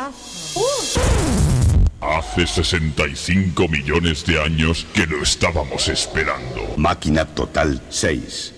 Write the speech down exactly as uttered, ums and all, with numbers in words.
juegazo. Hace sesenta y cinco millones de años que lo estábamos esperando. Máquina Total seis.